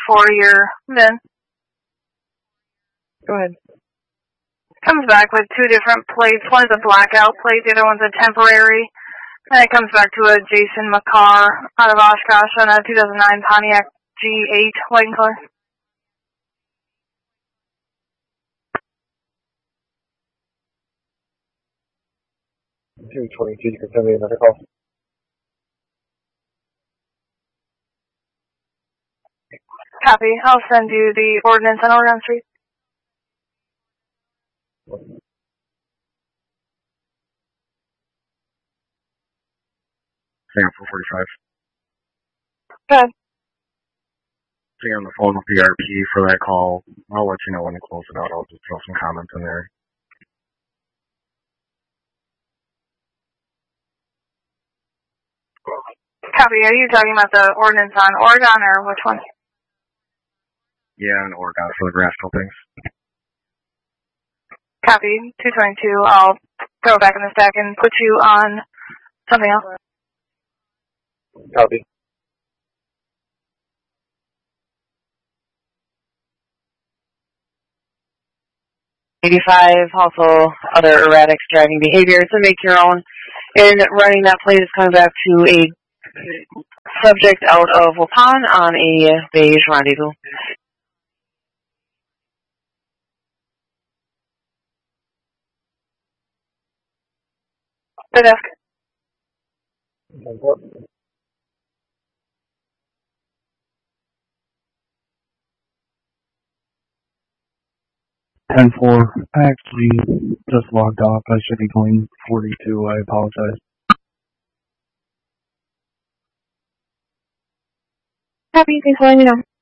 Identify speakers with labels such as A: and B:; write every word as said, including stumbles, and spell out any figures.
A: for your V I N.
B: Go ahead.
A: Comes back with two different plates. One is a blackout plate, the other one's a temporary. And it comes back to a Jason McCarr out of Oshkosh on a two thousand nine Pontiac G eight white and color.
C: two twenty-two, you can send me another call.
A: Copy. I'll send you the ordinance on Oregon Street.
D: Sam four forty-five.
A: Good.
D: Stay on the phone with the R P for that call. I'll let you know when to close it out. I'll just throw some comments in there.
A: Copy. Are you talking about the ordinance on Oregon or which one?
D: Yeah, and Oregon for the grass clippings.
A: Copy. two twenty-two. I'll throw it back in the stack and put you on something else.
C: Copy.
B: eighty-five, also other erratic driving behavior. So make your own. And running that plate is coming back to a subject out of Waupun on a beige rendezvous.
A: The desk.
E: ten four. I actually just logged off. I should be going forty-two. I apologize.
A: Copy. Thanks for letting me know.